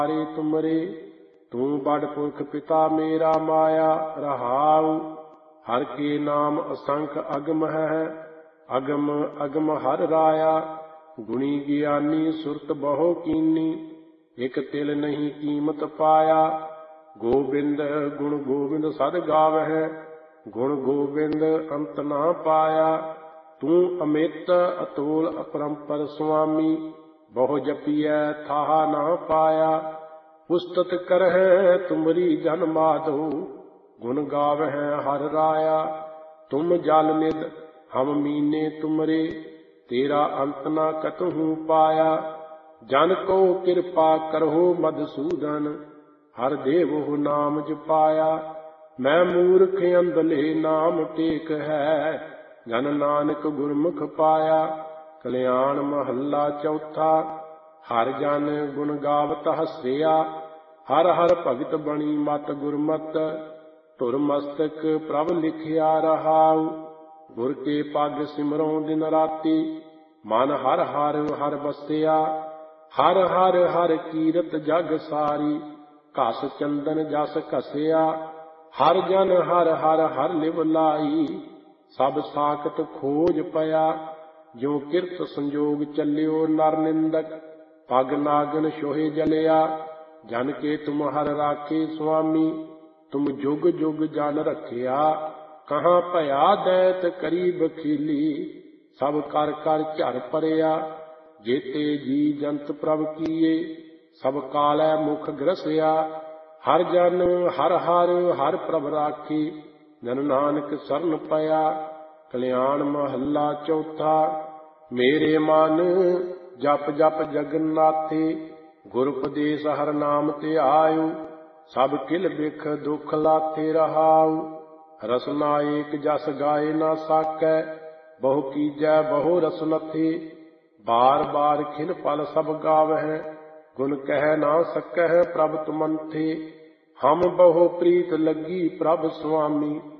रे तुमरे। तू बड़ पुरख पिता मेरा माया रहाऊ। हर के नाम असंख अगम है, अगम अगम हर राया। गुणी ज्ञानी सुरत बहु कीनी, एक तिल नहीं कीमत पाया। गोबिंद गुण गोबिंद सद गावै, गुण गोबिंद अंत ना पाया। तू अमित अतोल अपरंपर स्वामी, बहु जपिय थाहा ना पाया। उस्तत करहै तुमरी जन माधो, गुण गावै हर राया। तुम जल निध हम मीने तुमरे, तेरा अंत न कतहु पाया। जन को कृपा करहु मधुसूदन, हर देवहु नाम जपाया। मैं मूर्ख अंधले नाम टेक है, जन नानक गुरमुख पाया। कल्याण महला चौथा। हर जन गुण गावत हसिया, हर हर भगत बणी मत गुरमत। धुर मस्तक प्रभ लिखिया रहाऊ, गुर के पग सिमरों दिन राती। मन हर हर हर बसिया, हर हर हर कीरत जग सारी। घस चंदन जस घसिया, हर जन हर हर हर लिव लाई। सब साकत खोज पया, जो किरत संजोग चलियो नर निंदक। पग नागन सोहे जलिया, जन के तुम हर राखे स्वामी। तुम जुग जुग जन रखिया, कहाँ भया दैत करी बखीली। सब कर कर झर परिया, जेते जी जंत प्रभ कीए। सब कालै मुख ग्रसिया, हर जन हर हर हर प्रभ राखी। जन नानक सरन पया। कल्याण महला चौथा। मेरे मन जप जप जगन्नाथे, गुर उपदेश हर नाम ते आयु। सब किल बिख दुख लाथे रहाऊ, रसना एक जस गाए ना साकै। बहु कीजै बहु रसनथे, बार बार खिन पल सब गावै। गुण कह ना सकह प्रभ तुमन्थे, हम बहु प्रीत लगी प्रभ स्वामी।